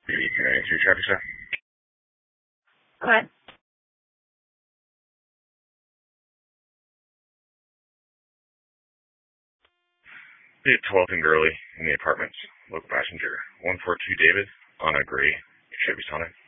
Can I answer your traffic stop? Go ahead. Be at 12th and Gurley in the apartments. Local passenger 142 David on a gray Chevy Sonic.